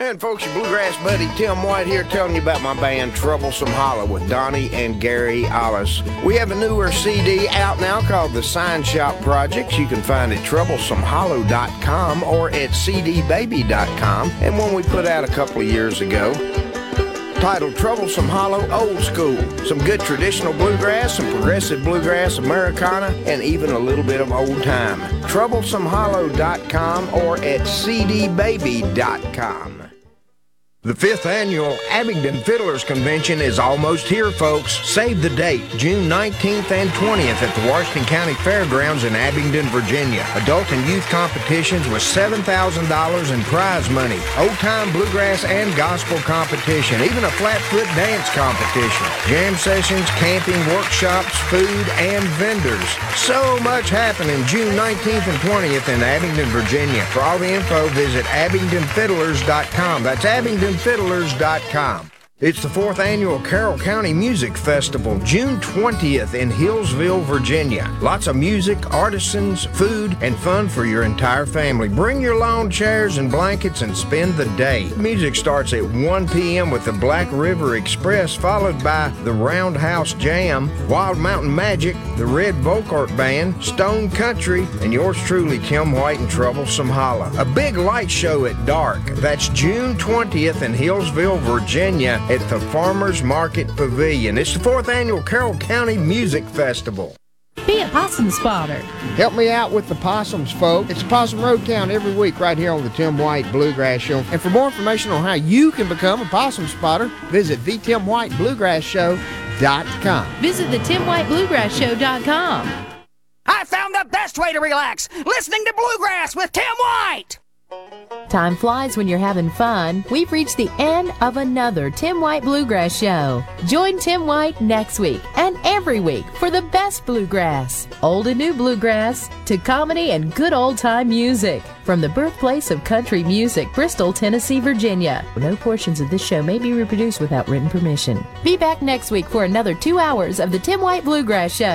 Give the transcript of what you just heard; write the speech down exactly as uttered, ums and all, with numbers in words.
morning, folks. Your bluegrass buddy Tim White here telling you about my band Troublesome Hollow with Donnie and Gary Ollis. We have a newer C D out now called The Sign Shop Projects. You can find it at troublesome hollow dot com or at c d baby dot com. And one we put out a couple of years ago, titled Troublesome Hollow Old School. Some good traditional bluegrass, some progressive bluegrass, Americana, and even a little bit of old time. troublesome hollow dot com or at c d baby dot com. The fifth annual Abingdon Fiddlers Convention is almost here, folks. Save the date, June nineteenth and twentieth at the Washington County Fairgrounds in Abingdon, Virginia. Adult and youth competitions with seven thousand dollars in prize money. Old-time bluegrass and gospel competition. Even a flatfoot dance competition. Jam sessions, camping, workshops, food, and vendors. So much happening June nineteenth and twentieth in Abingdon, Virginia. For all the info, visit abingdon fiddlers dot com. That's abingdon fiddlers dot com. It's the fourth annual Carroll County Music Festival, June twentieth in Hillsville, Virginia. Lots of music, artisans, food, and fun for your entire family. Bring your lawn chairs and blankets and spend the day. Music starts at one p.m. with the Black River Express, followed by the Roundhouse Jam, Wild Mountain Magic, the Red Volkart Band, Stone Country, and yours truly, Tim White and Troublesome Hollow. A big light show at dark. That's June twentieth in Hillsville, Virginia, at the Farmers Market Pavilion. It's the fourth annual Carroll County Music Festival. Be a possum spotter. Help me out with the possums, folks. It's Possum Road Count every week right here on the Tim White Bluegrass Show. And for more information on how you can become a possum spotter, visit the tim white bluegrass show dot com. Visit the tim white bluegrass show dot com. I found the best way to relax, listening to Bluegrass with Tim White. Time flies when you're having fun. We've reached the end of another Tim White Bluegrass Show. Join Tim White next week and every week for the best bluegrass, old and new bluegrass, to comedy and good old-time music. From the birthplace of country music, Bristol, Tennessee, Virginia. No portions of this show may be reproduced without written permission. Be back next week for another two hours of the Tim White Bluegrass Show.